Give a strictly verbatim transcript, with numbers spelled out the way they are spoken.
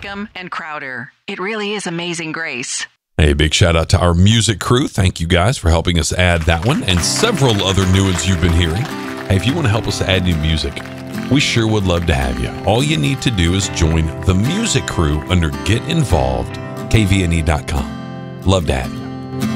Hickam, and Crowder. It really is Amazing Grace. Hey, big shout out to our music crew. Thank you guys for helping us add that one and several other new ones you've been hearing. Hey, if you want to help us add new music, we sure would love to have you. All you need to do is join the music crew under Get Involved, K V N E dot com. Love to have you.